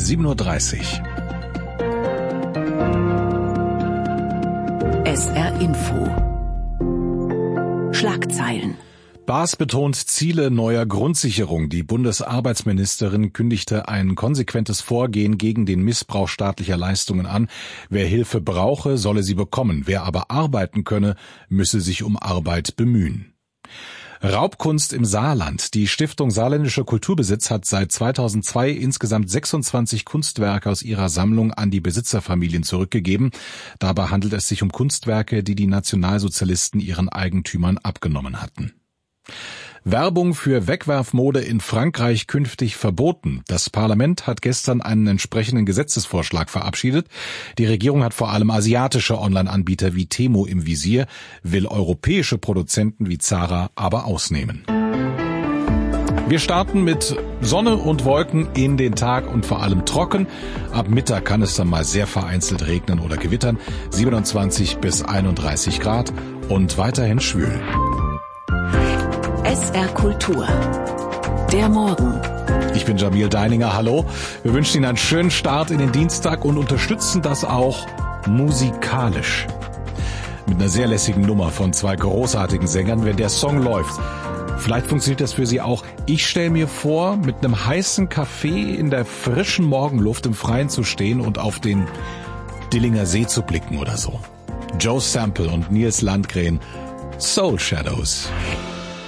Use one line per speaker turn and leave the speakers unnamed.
7:30 Uhr.
SR Info. Schlagzeilen.
Baas betont Ziele neuer Grundsicherung. Die Bundesarbeitsministerin kündigte ein konsequentes Vorgehen gegen den Missbrauch staatlicher Leistungen an. Wer Hilfe brauche, solle sie bekommen. Wer aber arbeiten könne, müsse sich um Arbeit bemühen. Raubkunst im Saarland. Die Stiftung Saarländischer Kulturbesitz hat seit 2002 insgesamt 26 Kunstwerke aus ihrer Sammlung an die Besitzerfamilien zurückgegeben. Dabei handelt es sich um Kunstwerke, die die Nationalsozialisten ihren Eigentümern abgenommen hatten. Werbung für Wegwerfmode in Frankreich künftig verboten. Das Parlament hat gestern einen entsprechenden Gesetzesvorschlag verabschiedet. Die Regierung hat vor allem asiatische Online-Anbieter wie Temu im Visier, will europäische Produzenten wie Zara aber ausnehmen. Wir starten mit Sonne und Wolken in den Tag und vor allem trocken. Ab Mittag kann es dann mal sehr vereinzelt regnen oder gewittern. 27 bis 31 Grad und weiterhin schwül.
SR Kultur. Der Morgen.
Ich bin Jamil Deininger, hallo. Wir wünschen Ihnen einen schönen Start in den Dienstag und unterstützen das auch musikalisch. Mit einer sehr lässigen Nummer von zwei großartigen Sängern, wenn der Song läuft. Vielleicht funktioniert das für Sie auch. Ich stelle mir vor, mit einem heißen Kaffee in der frischen Morgenluft im Freien zu stehen und auf den Dillinger See zu blicken oder so. Joe Sample und Nils Landgren, Soul Shadows.